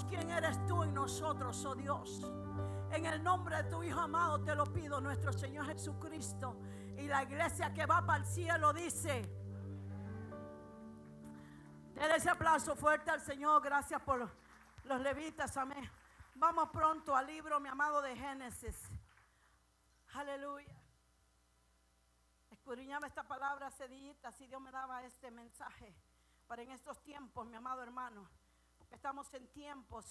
quién eres tú en nosotros, oh Dios. En el nombre de tu Hijo amado te lo pido, nuestro Señor Jesucristo. Y la iglesia que va para el cielo dice: denle ese aplauso fuerte al Señor. Gracias por los levitas, amén. Vamos pronto al libro, mi amado, de Génesis. Aleluya. Escudriñaba esta palabra hace días, así Dios me daba este mensaje para en estos tiempos, mi amado hermano, porque estamos en tiempos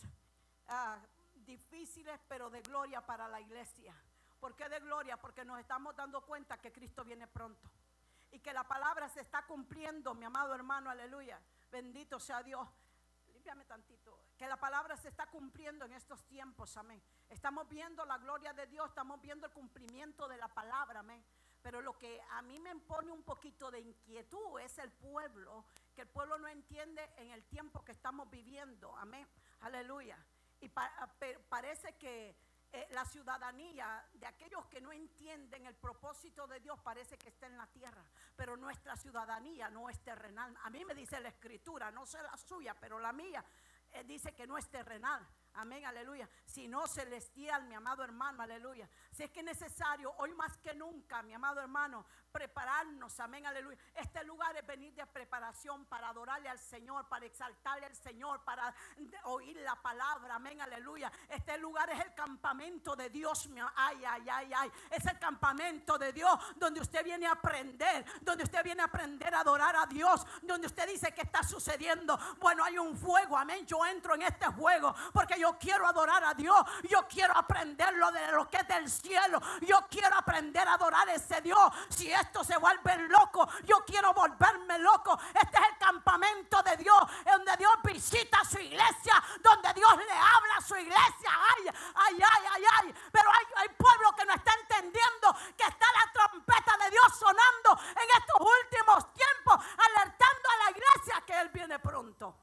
difíciles, pero de gloria para la iglesia. ¿Por qué de gloria? Porque nos estamos dando cuenta que Cristo viene pronto y que la palabra se está cumpliendo, mi amado hermano, aleluya. Bendito sea Dios. Límpiame tantito. Que la palabra se está cumpliendo en estos tiempos, amén. Estamos viendo la gloria de Dios, estamos viendo el cumplimiento de la palabra, amén. Pero lo que a mí me pone un poquito de inquietud es el pueblo, que el pueblo no entiende en el tiempo que estamos viviendo, amén, aleluya. Y parece que la ciudadanía de aquellos que no entienden el propósito de Dios parece que está en la tierra, pero nuestra ciudadanía no es terrenal. A mí me dice la escritura, no sé la suya, pero la mía dice que no es terrenal. Amén, aleluya, sino celestial, mi amado hermano, aleluya. Si es que es necesario hoy más que nunca, mi amado hermano, prepararnos, amén, aleluya. Este lugar es venir de preparación para adorarle al Señor, para exaltarle al Señor, para oír la palabra, amén, aleluya. Este lugar es el campamento de Dios, ay, ay, ay, ay. Es el campamento de Dios donde usted viene a aprender, donde usted viene a aprender a adorar a Dios, donde usted dice que está sucediendo. Bueno, hay un fuego, amén. Yo entro en este fuego porque yo quiero adorar a Dios. Yo quiero aprender lo que es del cielo. Yo quiero aprender a adorar a ese Dios. Si esto se vuelve loco, yo quiero volverme loco. Este es el campamento de Dios, donde Dios visita a su iglesia, donde Dios le habla a su iglesia. Ay, ay, ay, ay, ay. Pero hay pueblo que no está entendiendo que está la trompeta de Dios sonando en estos últimos tiempos, alertando a la iglesia que Él viene pronto.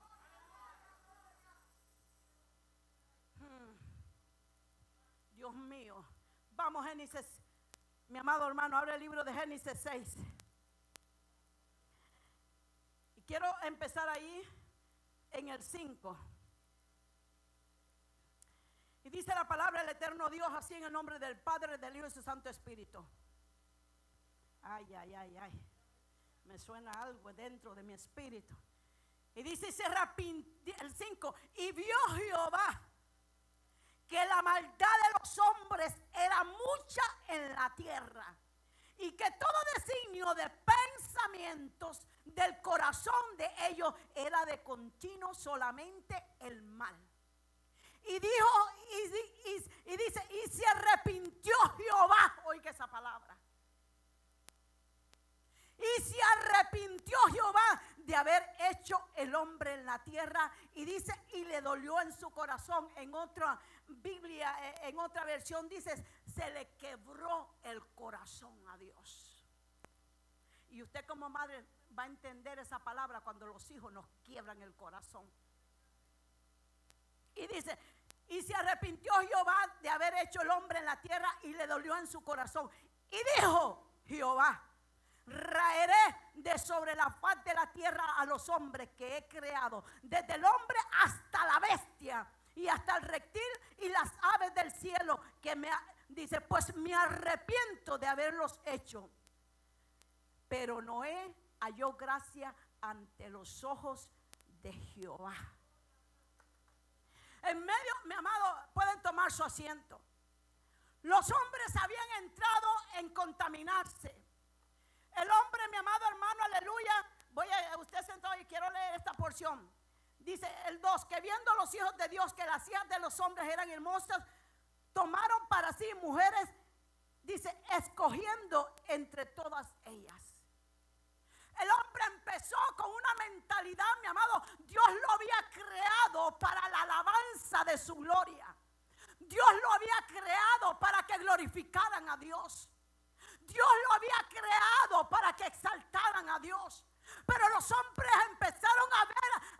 Dios mío. Vamos, Génesis. Mi amado hermano, abre el libro de Génesis 6. Y quiero empezar ahí en el 5. Y dice la palabra del eterno Dios así, en el nombre del Padre, del Hijo y su Santo Espíritu. Ay, ay, ay, ay. Me suena algo dentro de mi espíritu. Y dice, el 5, y vio Jehová que la maldad de los hombres era mucha en la tierra, y que todo designio de pensamientos del corazón de ellos era de continuo solamente el mal. Y dijo, y dice, y se arrepintió Jehová, oiga esa palabra. Y se arrepintió Jehová de haber hecho el hombre en la tierra. Y dice, y le dolió en su corazón. En otra Biblia, en otra versión dice, se le quebró el corazón a Dios. Y usted como madre va a entender esa palabra cuando los hijos nos quiebran el corazón. Y dice, y se arrepintió Jehová de haber hecho el hombre en la tierra, y le dolió en su corazón. Y dijo Jehová, raeré de sobre la faz de la tierra a los hombres que he creado, desde el hombre hasta la bestia y hasta el reptil y las aves del cielo, que dice, pues me arrepiento de haberlos hecho. Pero Noé halló gracia ante los ojos de Jehová. En medio, mi amado, pueden tomar su asiento. Los hombres habían entrado en contaminarse. El hombre, mi amado hermano, aleluya. Usted sentado y quiero leer esta porción. Dice el 2, que viendo los hijos de Dios que las hijas de los hombres eran hermosas, tomaron para sí mujeres, dice, escogiendo entre todas ellas. El hombre empezó con una mentalidad, mi amado, Dios lo había creado para la alabanza de su gloria. Dios lo había creado para que glorificaran a Dios. Dios lo había creado para que exaltaran a Dios. Pero los hombres empezaron a ver